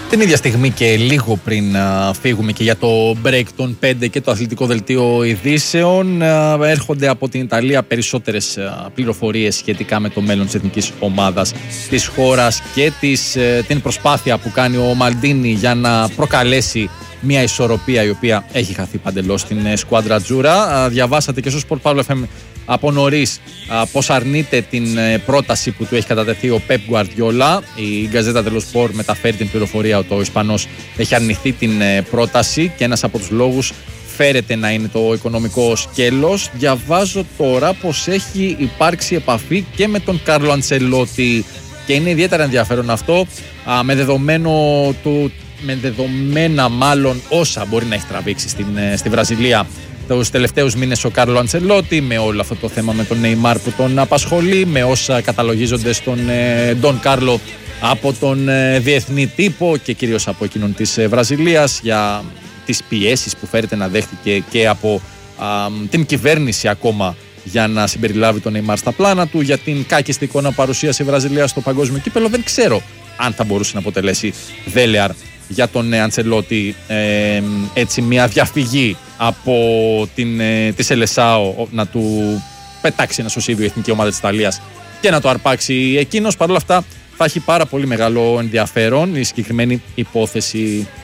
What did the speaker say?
Την ίδια στιγμή και λίγο πριν φύγουμε και για το break των 5 και το αθλητικό δελτίο ειδήσεων, έρχονται από την Ιταλία περισσότερες πληροφορίες σχετικά με το μέλλον της εθνικής ομάδας της χώρας και την προσπάθεια που κάνει ο Μαλντίνι για να προκαλέσει μια ισορροπία η οποία έχει χαθεί παντελώς στην σκουάντρα Ατζούρα. Διαβάσατε και στο Sport Pablo FM από νωρίς πως αρνείται την πρόταση που του έχει κατατεθεί ο Πεπ Γκουαρδιόλα. Η Γκαζέτα dello Sport μεταφέρει την πληροφορία ότι ο Ισπανός έχει αρνηθεί την πρόταση και ένας από τους λόγους φέρεται να είναι το οικονομικό σκέλος. Διαβάζω τώρα πως έχει υπάρξει επαφή και με τον Κάρλο Αντσελότη και είναι ιδιαίτερα ενδιαφέρον αυτό με δεδομένα μάλλον όσα μπορεί να έχει τραβήξει στη Βραζιλία τους τελευταίους μήνες ο Κάρλο Αντσελότη, με όλο αυτό το θέμα με τον Νεϊμάρ που τον απασχολεί, με όσα καταλογίζονται στον Ντον Κάρλο από τον διεθνή τύπο και κυρίως από εκείνον της Βραζιλίας για τις πιέσεις που φέρεται να δέχτηκε και από την κυβέρνηση ακόμα για να συμπεριλάβει τον Νεϊμάρ στα πλάνα του, για την κάκιστη εικόνα παρουσίαση Βραζιλία στο παγκόσμιο κύπελλο. Δεν ξέρω αν θα μπορούσε να αποτελέσει δέλεαρ για τον Αντσελότη έτσι μια διαφυγή από τη Σελεσάο, να του πετάξει ένα σωσίδιο η εθνική ομάδα της Ιταλίας και να το αρπάξει εκείνος. Παρ' όλα αυτά θα έχει πάρα πολύ μεγάλο ενδιαφέρον η συγκεκριμένη υπόθεση